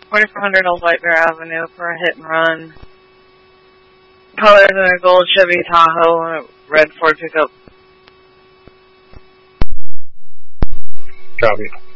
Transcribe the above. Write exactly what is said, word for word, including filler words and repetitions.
twenty-four hundred Old White Bear Avenue for a hit and run. Colors in a gold Chevy Tahoe and a red Ford pickup. Copy.